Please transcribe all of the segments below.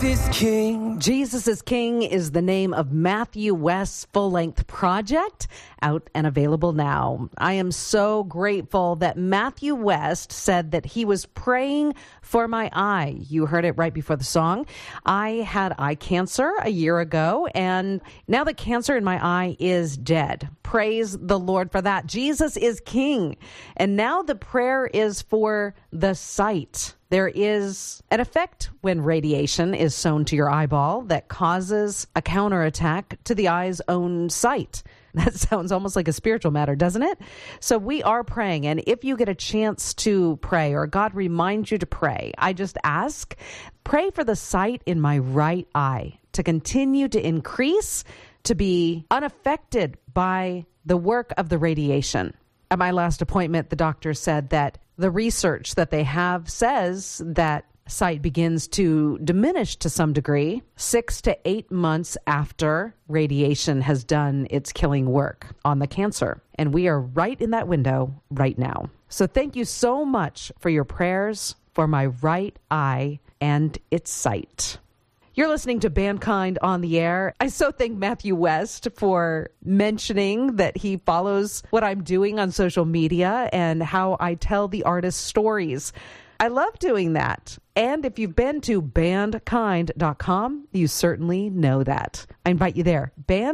is King. Jesus is King is the name of Matthew West's full-length project, out and available now. I am so grateful that Matthew West said that he was praying for my eye. You heard it right before the song. I had eye cancer a year ago, and now the cancer in my eye is dead. Praise the Lord for that. Jesus is King. And now the prayer is for the sight. There is an effect when radiation is sown to your eyeball that causes a counterattack to the eye's own sight. That sounds almost like a spiritual matter, doesn't it? So we are praying, and if you get a chance to pray or God reminds you to pray, I just ask, pray for the sight in my right eye to continue to increase, to be unaffected by the work of the radiation. At my last appointment, the doctor said that the research that they have says that sight begins to diminish to some degree 6 to 8 months after radiation has done its killing work on the cancer. And we are right in that window right now. So thank you so much for your prayers for my right eye and its sight. You're listening to Bandkind on the Air. I so thank Matthew West for mentioning that he follows what I'm doing on social media and how I tell the artist's stories. I love doing that. And if you've been to bandkind.com, you certainly know that. I invite you there,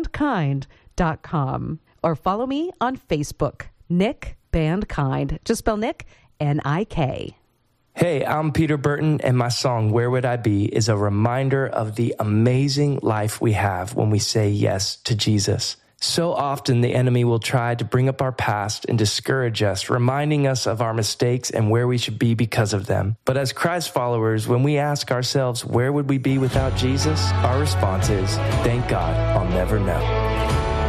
bandkind.com, or follow me on Facebook, Nick Bandkind. Just spell Nick, N-I-K. Hey, I'm Peter Burton, and my song, Where Would I Be, is a reminder of the amazing life we have when we say yes to Jesus. So often the enemy will try to bring up our past and discourage us, reminding us of our mistakes and where we should be because of them. But as Christ followers, when we ask ourselves, where would we be without Jesus? Our response is, thank God, I'll never know.